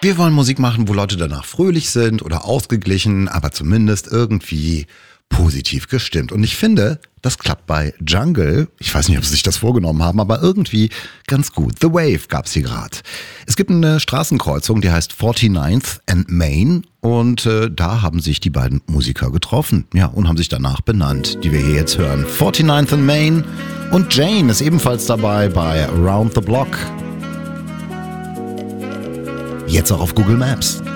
Wir wollen Musik machen, wo Leute danach fröhlich sind oder ausgeglichen, aber zumindest irgendwie positiv gestimmt. Und ich finde, das klappt bei Jungle. Ich weiß nicht, ob sie sich das vorgenommen haben, aber irgendwie ganz gut. The Wave gab's hier gerade. Es gibt eine Straßenkreuzung, die heißt 49th and Main. Und da haben sich die beiden Musiker getroffen. Ja, und haben sich danach benannt, die wir hier jetzt hören. 49th and Main. Und Jane ist ebenfalls dabei bei Around the Block. Jetzt auch auf Google Maps.